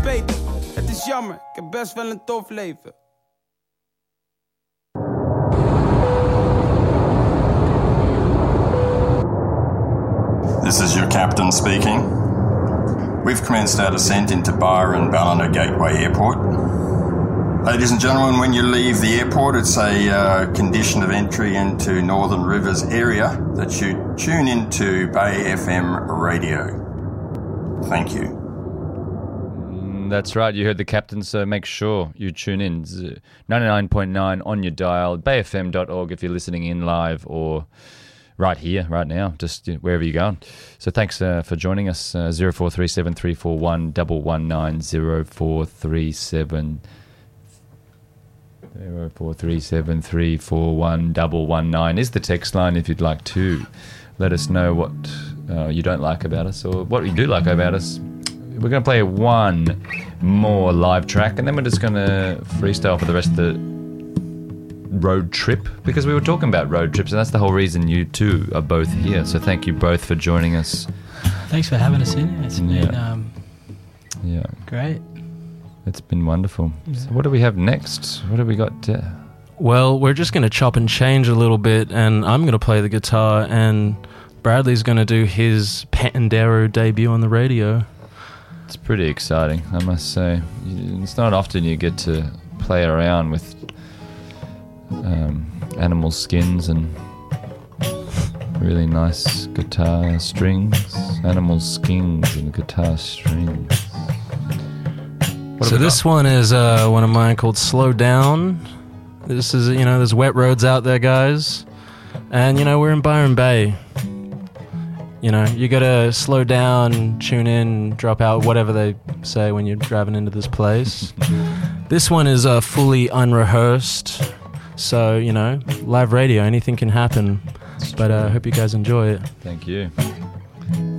beter. Het is jammer, ik heb best wel een tof leven. This is your captain speaking. We've commenced our descent into Byron Ballina Gateway Airport. Ladies and gentlemen, when you leave the airport, it's a condition of entry into Northern Rivers area that you tune into Bay FM radio. Thank you. That's right, you heard the captain, so make sure you tune in. 99.9 on your dial, bayfm.org if you're listening in live, or right here, right now, just wherever you're going. So thanks for joining us. 0437 341 119 0437 341 119 is the text line if you'd like to let us know what you don't like about us or what you do like about us. We're going to play one more live track and then we're just going to freestyle for the rest of the road trip, because we were talking about road trips and that's the whole reason you two are both here. So thank you both for joining us. Thanks for having us in. It's been great. It's been wonderful. Yeah. So what do we have next? What have we got? Well, we're just going to chop and change a little bit, and I'm going to play the guitar, and Bradley's going to do his Pandero debut on the radio. It's pretty exciting, I must say. It's not often you get to play around with animal skins and really nice guitar strings. Animal skins and guitar strings. So this one is one of mine called Slow Down. This is, there's wet roads out there, guys. And, we're in Byron Bay. You gotta slow down, tune in, drop out, whatever they say when you're driving into this place. This one is fully unrehearsed. So, live radio, anything can happen. But I hope you guys enjoy it. Thank you.